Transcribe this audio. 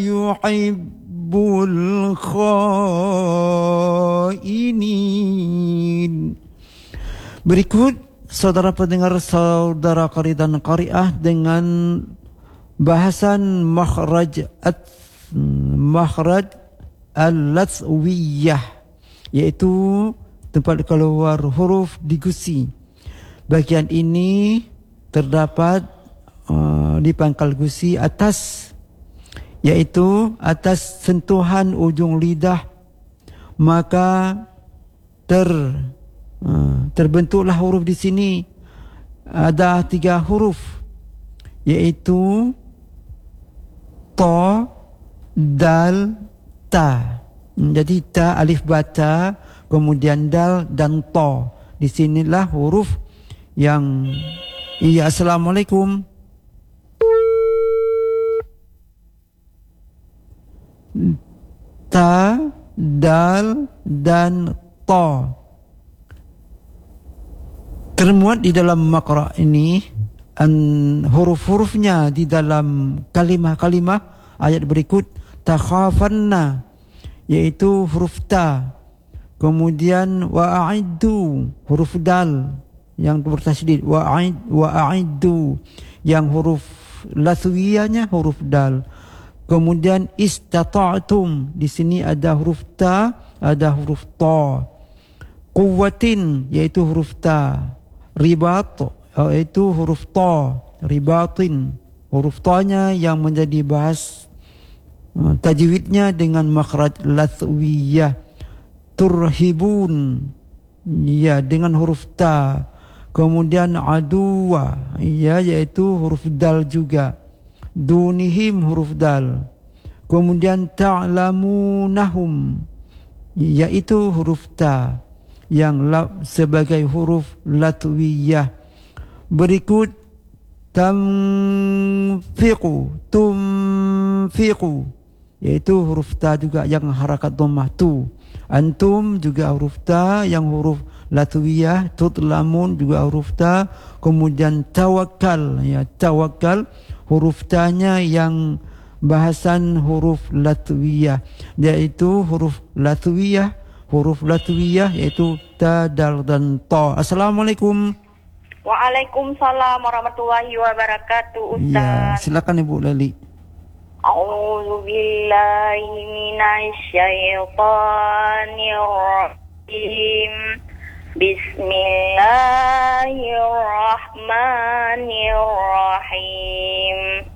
yuhibbul khainin. Berikut saudara pendengar, saudara qari dan qariah, dengan bahasan makhraj al-lathwiyah, iaitu tempat keluar huruf di gusi. Bagian ini terdapat di pangkal gusi atas, iaitu atas sentuhan ujung lidah, maka terbentuklah huruf di sini. Ada 3 huruf, iaitu ta, dal, ta. Jadi ta, alif, bata, kemudian dal dan ta. Di sinilah huruf yang Assalamualaikum. Ta, dal dan ta termuat di dalam makra ini. Huruf-hurufnya di dalam kalimah-kalimah ayat berikut. Takhafanna, yaitu huruf ta. Kemudian wa'iddu, huruf dal yang bertasydid. Wa'iddu, yang huruf lathwiyahnya huruf dal. Kemudian istata'tum, di sini ada huruf ta, ada huruf ta. Quwwatin, yaitu huruf ta. Ribat, yaitu huruf ta. Ribatin, huruf ta-nya yang menjadi bahas tajwidnya dengan makhraj lathwiyah. Turhibun, ya, dengan huruf ta. Kemudian aduwa, ya, yaitu huruf dal juga. Dunihim, huruf dal. Kemudian ta'lamunahum, yaitu huruf ta yang sebagai huruf lathwiyah. Berikut tunfiqu, yaitu huruf ta juga yang harakat dhammah tu. Antum juga huruf ta yang huruf lathwiyah. Tutlamun juga huruf ta. Kemudian tawakkal, ya, tawakkal, huruf ta-nya yang bahasan huruf lathwiyah, yaitu huruf lathwiyah yaitu ta, dal dan ta. Assalamualaikum. Waalaikumsalam warahmatullahi wabarakatuh, Ustaz. Ya, silakan Ibu Lali. A'udzu billahi minasyaitonir rajim. Bismillahirrahmanirrahim.